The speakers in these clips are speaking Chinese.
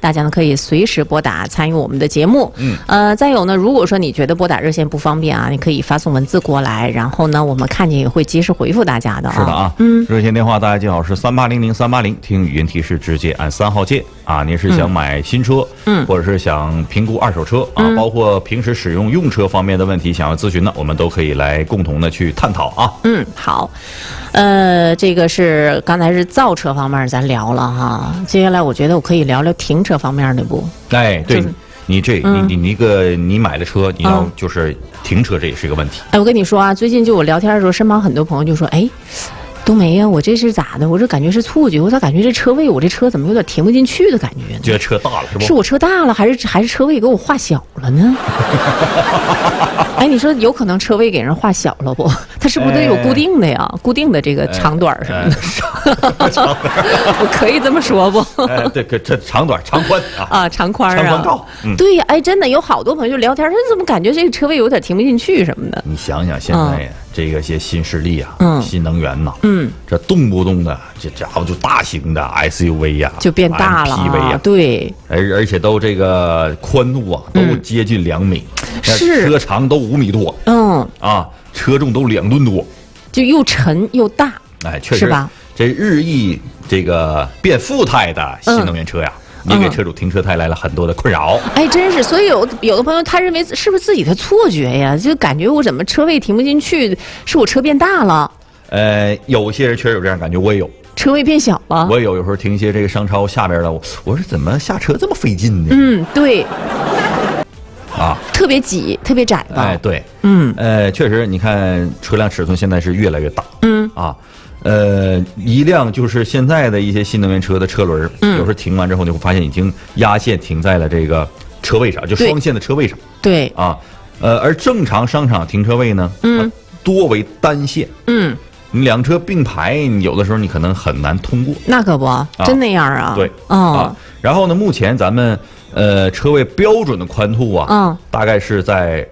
大家呢可以随时拨打参与我们的节目。再有呢，如果说你觉得拨打热线不方便啊，你可以发送文字过来，然后呢，我们看见也会及时回复大家的啊。 是的啊，热线电话大家记好是3800-380，听语音提示直接按3号键啊。您是想买新车，或者是想评估二手车啊，包括平时使用用车方面的问题想要咨询呢，我们都可以来共同的去探讨啊。 好，这个是刚才是造车方面咱聊了哈，接下来我觉得我可以聊聊停车方面的不？ 哎，对。你你买了车，你要就是停车，这也是一个问题。 哎，我跟你说啊，最近就我聊天的时候，身旁很多朋友就说，哎，冬梅呀，我这是咋的？我这感觉是错觉，我咋感觉这车位我这车怎么有点停不进去的感觉呢？ 觉得车大了是不？ 是我车大了，还是车位给我画小了呢？哎，你说有可能车位给人画小了不？它是不是得有固定的呀？固定的这个长短什么的？我可以这么说不？ 对，这长短、长宽啊， 长宽啊， 长宽高。 对呀，哎，真的有好多朋友就聊天，说怎么感觉这个车位有点停不进去什么的？ 你想想现在呀，这个些新势力啊，新能源呐，这动不动的这家伙就大型的 SUV 呀， 就变大了 ，MPV 呀， 对， 而且都这个宽度啊都接近2米， 是车长都5米多，车重都2吨多， 就又沉又大， 哎，确实是吧？ 这日益这个变富态的新能源车呀，也给车主停车带来了很多的困扰。 哎，真是，所以有的朋友他认为是不是自己的错觉呀？就感觉我怎么车位停不进去，是我车变大了。 有些人确实有这样感觉，我也有。 车位变小了， 我也有时候停一些这个商超下边的，我说怎么下车这么费劲呢？ 对。 特别挤，特别窄吧？ 哎，对，确实，你看车辆尺寸现在是越来越大，一辆就是现在的一些新能源车的车轮，有时候停完之后，你会发现已经压线停在了这个车位上，就双线的车位上。 对啊，而正常商场停车位呢，它多为单线。你两车并排，有的时候你可能很难通过。 那可不，真那样啊？ 对，然后呢，目前咱们车位标准的宽度啊，大概是在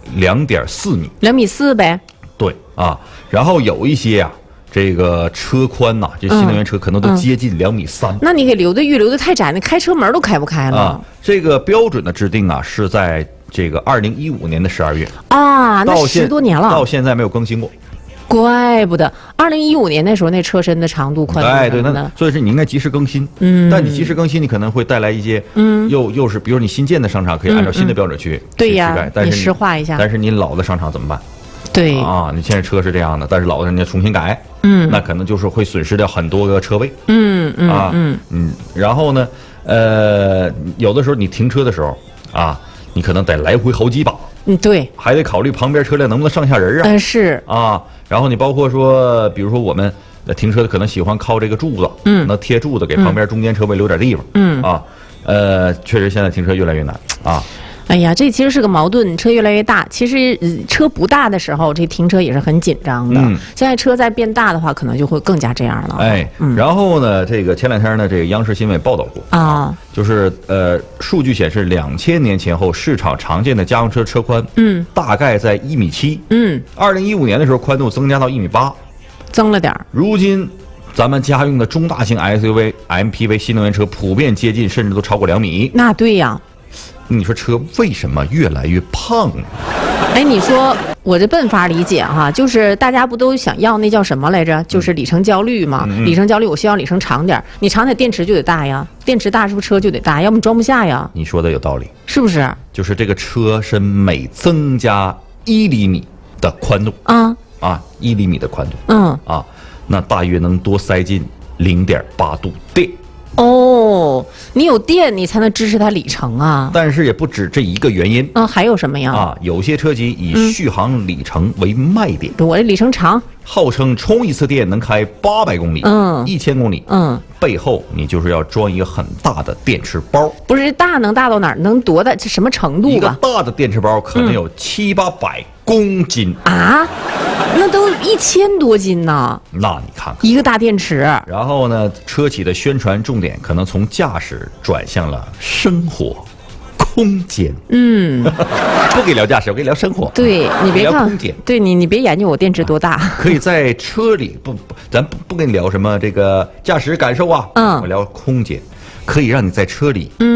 2.4米 ，2.4米呗。 对啊，然后有一些啊，这个车宽呐，这新能源车可能都接近2.3米。 那你给预留的太窄，那开车门都开不开了。 这个标准的制定啊，是在这个2015年的12月啊，那10多年了， 到现在没有更新过。 怪不得2015年那时候那车身的长度宽度， 哎，对，那所以说你应该及时更新。但你及时更新，你可能会带来一些，又是比如你新建的商场可以按照新的标准去对呀， 但是你实化一下。 但是你老的商场怎么办？ 对啊，你现在车是这样的，但是老的人家重新改，那可能就是会损失掉很多个车位。然后呢，有的时候你停车的时候啊，你可能得来回好几把。 对， 还得考虑旁边车辆能不能上下人啊。 是啊，然后你包括说，比如说我们停车的可能喜欢靠这个柱子，那贴柱子给旁边中间车位留点地方。确实现在停车越来越难啊。 哎呀，这其实是个矛盾，车越来越大。其实车不大的时候，这停车也是很紧张的。现在车再变大的话，可能就会更加这样了。 哎，然后呢，这个前2天呢，这个央视新闻报道过啊，就是数据显示，2000年前后市场常见的家用车车宽，大概在1.7米。2015年的时候，宽度增加到1.8米， 增了点儿。 如今，咱们家用的中大型 SUV、MPV 新能源车普遍接近，甚至都超过2米。 那对呀。 你说车为什么越来越胖呢？ 哎，你说我这笨法理解哈，就是大家不都想要那叫什么来着？就是里程焦虑嘛。里程焦虑，我希望里程长点，你长点电池就得大呀，电池大是不是车就得大？要么你装不下呀。 你说的有道理， 是不是？ 就是这个车身每增加1厘米的宽度1厘米的宽度，那大约能多塞进0.8度电。 你有电，你才能支持它里程啊。 但是也不止这一个原因。 还有什么呀？ 有些车企以续航里程为卖点。 我这里程长， 号称充一次电能开800公里，1000公里。背后你就是要装一个很大的电池包。 不是大能大到哪儿？能多大？这什么程度吧？ 一个大的电池包可能有700-800公斤啊，那都1000多斤呢。 那你看看一个大电池。 然后呢，车企的宣传重点可能从驾驶转向了生活空间。不给聊驾驶，我给你聊生活。 对，你别看空间， 对你别研究我电池多大。 可以在车里咱不跟你聊什么这个驾驶感受啊。我聊空间，可以让你在车里